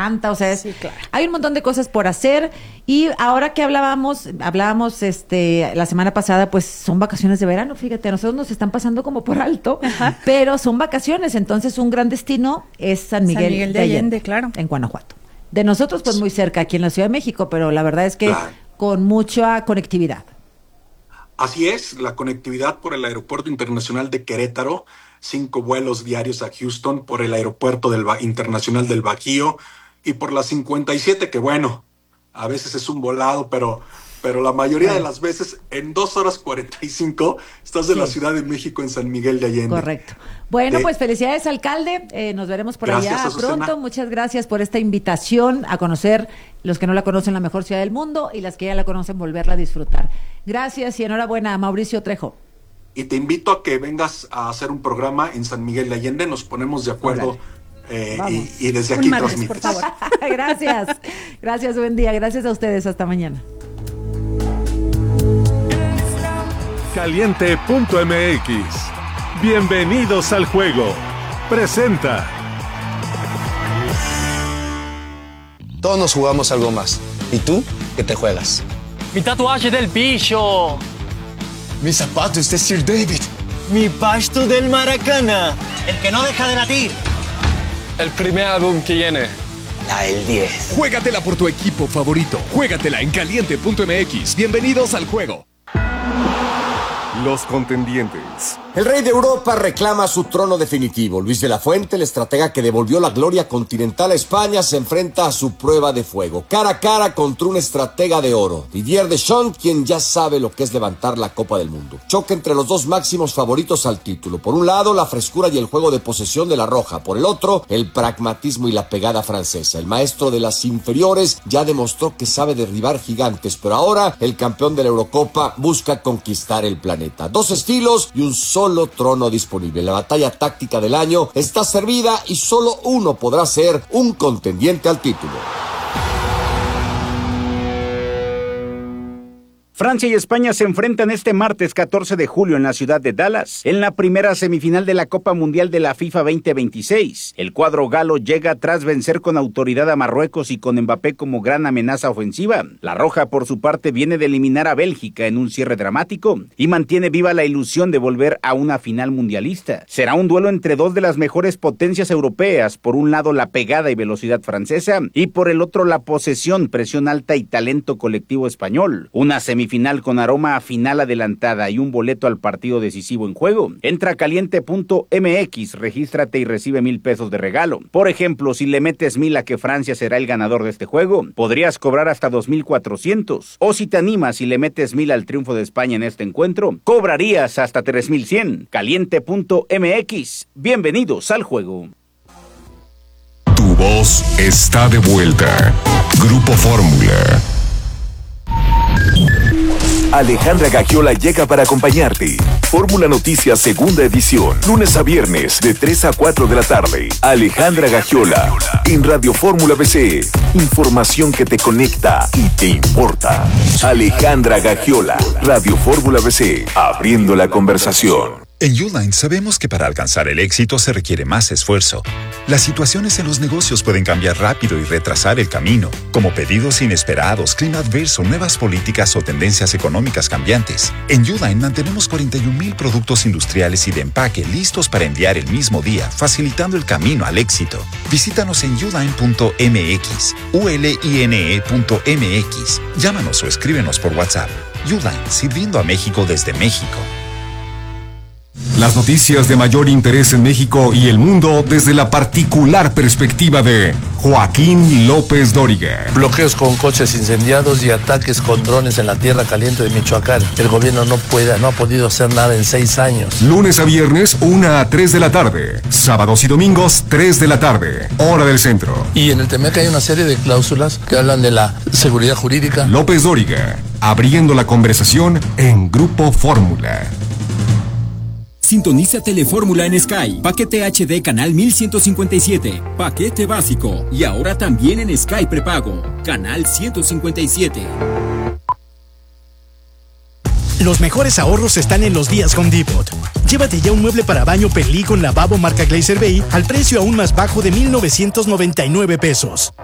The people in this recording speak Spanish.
Santa, o sea, Sí, claro. hay un montón de cosas por hacer. Y ahora que hablábamos la semana pasada, pues son vacaciones de verano, fíjate, a nosotros nos están pasando como por alto, pero son vacaciones, entonces un gran destino es San Miguel de Allende, claro. en Guanajuato. De nosotros, pues muy cerca, aquí en la Ciudad de México, pero la verdad es que con mucha conectividad. Así es, la conectividad por el Aeropuerto Internacional de Querétaro, 5 vuelos diarios a Houston, por el Aeropuerto Internacional del Bajío y por la 57, que bueno, a veces es un volado, pero la mayoría de las veces en 2 horas 45 estás en la Ciudad de México, en San Miguel de Allende. Correcto. Bueno, pues felicidades, alcalde. Nos veremos por allá pronto. Muchas gracias por esta invitación a conocer, los que no la conocen, la mejor ciudad del mundo, y las que ya la conocen, volverla a disfrutar. Gracias y enhorabuena a Mauricio Trejo. Y te invito a que vengas a hacer un programa en San Miguel de Allende, nos ponemos de acuerdo. Y desde aquí transmites. Por favor. Gracias, buen día. Gracias a ustedes, hasta mañana. Caliente.mx. Bienvenidos al juego. Presenta. Todos nos jugamos algo más. ¿Y tú qué te juegas? Mi tatuaje del bicho. Mis zapatos de Sir David. Mi pasto del Maracana. El que no deja de latir. El primer álbum que viene. La del 10. Juégatela por tu equipo favorito. Juégatela en Caliente.mx. Bienvenidos al juego. Los contendientes. El rey de Europa reclama su trono definitivo. Luis de la Fuente, el estratega que devolvió la gloria continental a España, se enfrenta a su prueba de fuego. Cara a cara contra un estratega de oro. Didier Deschamps, quien ya sabe lo que es levantar la Copa del Mundo. Choque entre los dos máximos favoritos al título. Por un lado, la frescura y el juego de posesión de la Roja. Por el otro, el pragmatismo y la pegada francesa. El maestro de las inferiores ya demostró que sabe derribar gigantes, pero ahora el campeón de la Eurocopa busca conquistar el planeta. Dos estilos y un solo trono disponible. La batalla táctica del año está servida y solo uno podrá ser un contendiente al título. Francia y España se enfrentan este martes 14 de julio en la ciudad de Dallas, en la primera semifinal de la Copa Mundial de la FIFA 2026. El cuadro galo llega tras vencer con autoridad a Marruecos y con Mbappé como gran amenaza ofensiva. La Roja, por su parte, viene de eliminar a Bélgica en un cierre dramático y mantiene viva la ilusión de volver a una final mundialista. Será un duelo entre dos de las mejores potencias europeas, por un lado la pegada y velocidad francesa y por el otro la posesión, presión alta y talento colectivo español. Una semifinal con aroma a final adelantada y un boleto al partido decisivo en juego. Entra a Caliente.mx, regístrate y recibe $1,000 de regalo. Por ejemplo, si le metes 1,000 a que Francia será el ganador de este juego, podrías cobrar hasta 2,400. O si te animas y le metes 1,000 al triunfo de España en este encuentro, cobrarías hasta 3,100. Caliente.mx. Bienvenidos al juego. Tu voz está de vuelta. Grupo Fórmula. Alejandra Gagiola llega para acompañarte. Fórmula Noticias, segunda edición, lunes a viernes, de 3 a 4 de la tarde. Alejandra Gagiola, en Radio Fórmula BC. Información que te conecta y te importa. Alejandra Gagiola, Radio Fórmula BC, abriendo la conversación. En Uline sabemos que para alcanzar el éxito se requiere más esfuerzo. Las situaciones en los negocios pueden cambiar rápido y retrasar el camino, como pedidos inesperados, clima adverso, nuevas políticas o tendencias económicas cambiantes. En Uline mantenemos 41,000 productos industriales y de empaque listos para enviar el mismo día, facilitando el camino al éxito. Visítanos en uline.mx, uline.mx. Llámanos o escríbenos por WhatsApp. Uline, sirviendo a México desde México. Las noticias de mayor interés en México y el mundo desde la particular perspectiva de Joaquín López Dóriga. Bloqueos con coches incendiados y ataques con drones en la tierra caliente de Michoacán. El gobierno no ha podido hacer nada en 6 años. Lunes a viernes, 1 a 3 de la tarde. Sábados y domingos, 3 de la tarde. Hora del centro. Y en el TEMEC hay una serie de cláusulas que hablan de la seguridad jurídica. López Dóriga, abriendo la conversación en Grupo Fórmula. Sintoniza Telefórmula en Sky. Paquete HD canal 1157. Paquete básico. Y ahora también en Sky prepago. Canal 157. Los mejores ahorros están en los días Home Depot. Llévate ya un mueble para baño Pelí con lavabo marca Glazer Bay al precio aún más bajo de $1,999.